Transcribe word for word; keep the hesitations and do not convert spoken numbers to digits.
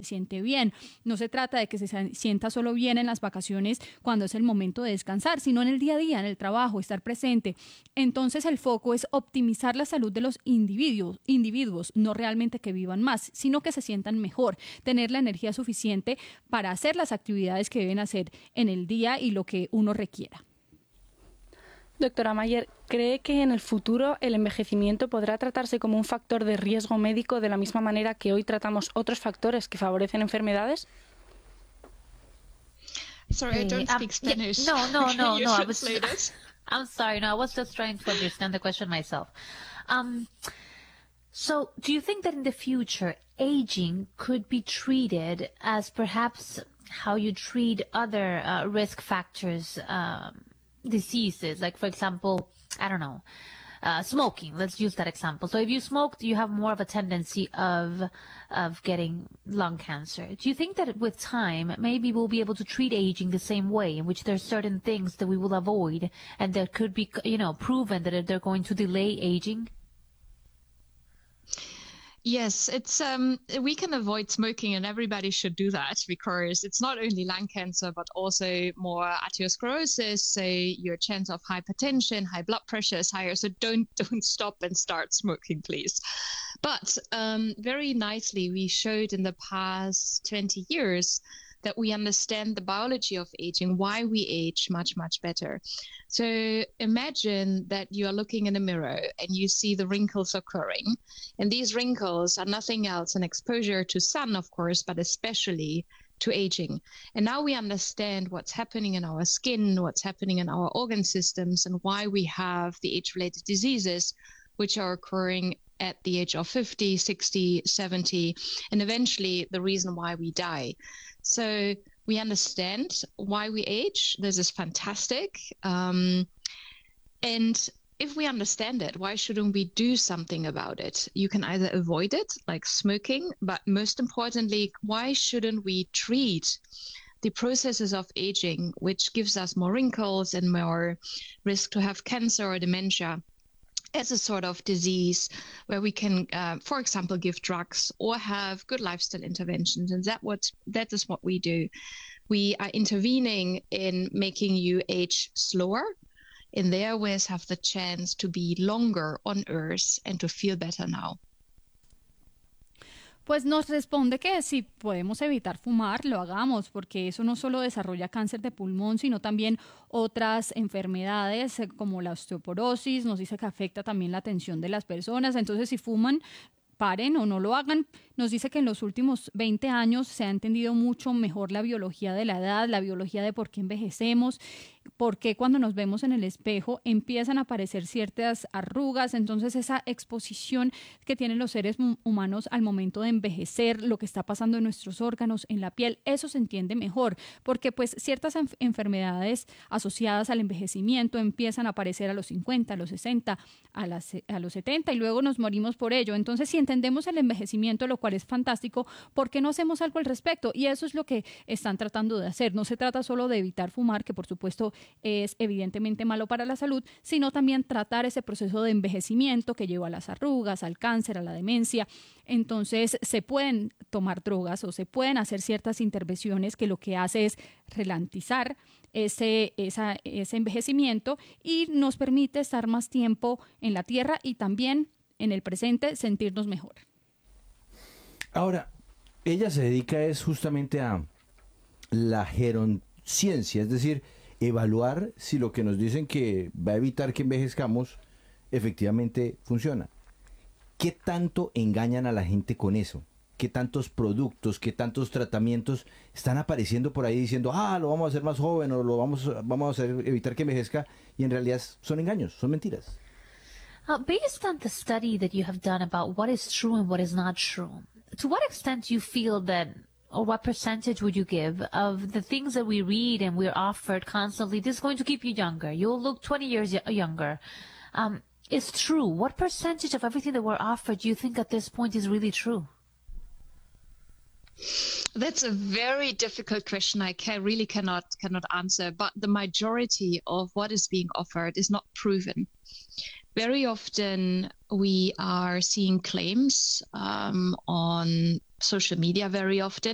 siente bien. No se trata de que se sienta solo bien en las vacaciones cuando es el momento de descansar, sino en el día a día, en el trabajo, estar presente. Entonces el foco es optimizar la salud de los individuos, individuos, no realmente que vivan más, sino que se sientan mejor, tener la energía suficiente para hacer las actividades que deben hacer en el día y lo que uno requiera. Doctora Mayer, ¿cree que en el futuro el envejecimiento podrá tratarse como un factor de riesgo médico de la misma manera que hoy tratamos otros factores que favorecen enfermedades? Sorry, I don't speak um, Spanish. Yeah, no, no, no, no. I was, it? I'm sorry. No, I was just trying to understand the question myself. Um, so, do you think that in the future, aging could be treated as perhaps how you treat other uh, risk factors, um, diseases, like, for example, I don't know, uh, smoking? Let's use that example. So if you smoked, you have more of a tendency of of getting lung cancer. Do you think that with time, maybe we'll be able to treat aging the same way, in which there's certain things that we will avoid and that could be, you know, proven that they're going to delay aging? Yes, it's um, we can avoid smoking, and everybody should do that, because it's not only lung cancer, but also more atherosclerosis. So your chance of hypertension, high blood pressure is higher. So don't don't stop and start smoking, please. But um, very nicely, we showed in the past twenty years that we understand the biology of aging, why we age much, much better. So imagine that you are looking in a mirror and you see the wrinkles occurring. And these wrinkles are nothing else than exposure to sun, of course, but especially to aging. And now we understand what's happening in our skin, what's happening in our organ systems, and why we have the age-related diseases, which are occurring at the age of fifty, sixty, seventy, and eventually the reason why we die. So we understand why we age. This is fantastic. Um, and if we understand it, why shouldn't we do something about it? You can either avoid it, like smoking, but most importantly, why shouldn't we treat the processes of aging, which gives us more wrinkles and more risk to have cancer or dementia, as a sort of disease where we can, uh, for example, give drugs or have good lifestyle interventions. And that what that is what we do. We are intervening in making you age slower, in their ways have the chance to be longer on Earth and to feel better now. Pues nos responde que si podemos evitar fumar, lo hagamos, porque eso no solo desarrolla cáncer de pulmón, sino también otras enfermedades como la osteoporosis. Nos dice que afecta también la atención de las personas. Entonces, si fuman, paren o no lo hagan. Nos dice que en los últimos veinte años se ha entendido mucho mejor la biología de la edad, la biología de por qué envejecemos, por qué cuando nos vemos en el espejo empiezan a aparecer ciertas arrugas. Entonces esa exposición que tienen los seres humanos al momento de envejecer, lo que está pasando en nuestros órganos, en la piel, eso se entiende mejor, porque pues ciertas enf- enfermedades asociadas al envejecimiento empiezan a aparecer a los cincuenta, a los sesenta, a, las, a los setenta y luego nos morimos por ello. Entonces si entendemos el envejecimiento, lo cual es fantástico, ¿por qué no hacemos algo al respecto? Y eso es lo que están tratando de hacer. No se trata solo de evitar fumar, que por supuesto es evidentemente malo para la salud, sino también tratar ese proceso de envejecimiento que lleva a las arrugas, al cáncer, a la demencia. Entonces se pueden tomar drogas o se pueden hacer ciertas intervenciones que lo que hace es ralentizar ese, esa, ese envejecimiento y nos permite estar más tiempo en la tierra y también en el presente sentirnos mejor. Ahora, ella se dedica es justamente a la geronciencia, es decir, evaluar si lo que nos dicen que va a evitar que envejezcamos efectivamente funciona. ¿Qué tanto engañan a la gente con eso? ¿Qué tantos productos, qué tantos tratamientos están apareciendo por ahí diciendo, ah, lo vamos a hacer más joven o lo vamos, vamos a hacer, evitar que envejezca, y en realidad son engaños, son mentiras? Uh, based on the study that you have done about what is true and what is not true, to what extent do you feel that, or what percentage would you give of the things that we read and we're offered constantly, this is going to keep you younger, you'll look twenty years y- younger, um, is true? What percentage of everything that we're offered do you think at this point is really true? That's a very difficult question. I can, really cannot cannot answer. But the majority of what is being offered is not proven. Very often we are seeing claims um, on social media very often